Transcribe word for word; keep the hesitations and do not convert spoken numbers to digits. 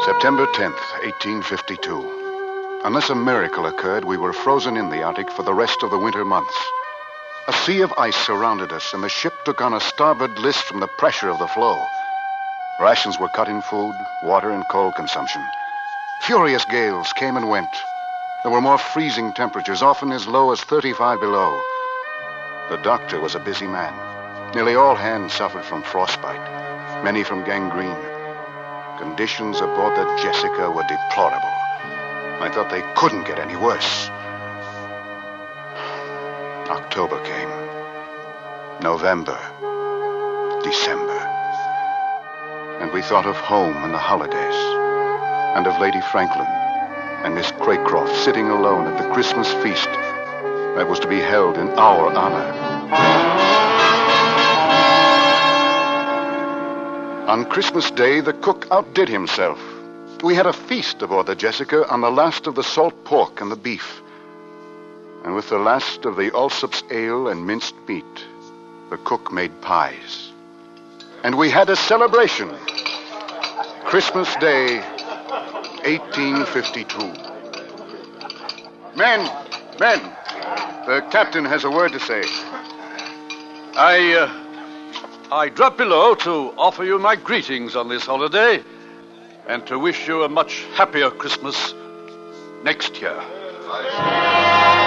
September tenth, eighteen fifty-two. Unless a miracle occurred, we were frozen in the Arctic for the rest of the winter months. A sea of ice surrounded us, and the ship took on a starboard list from the pressure of the floe. Rations were cut in food, water, and coal consumption. Furious gales came and went. There were more freezing temperatures, often as low as thirty-five below. The doctor was a busy man. Nearly all hands suffered from frostbite, many from gangrene. Conditions aboard the Jessica were deplorable. I thought they couldn't get any worse. October came. November. December. And we thought of home and the holidays. And of Lady Franklin and Miss Craycroft sitting alone at the Christmas feast that was to be held in our honor. On Christmas Day, the cook outdid himself. We had a feast aboard the Jessica on the last of the salt pork and the beef. And with the last of the Allsop's ale and minced meat, the cook made pies. And we had a celebration. Christmas Day, eighteen fifty-two. Men, men, the captain has a word to say. I, uh, I dropped below to offer you my greetings on this holiday and to wish you a much happier Christmas next year.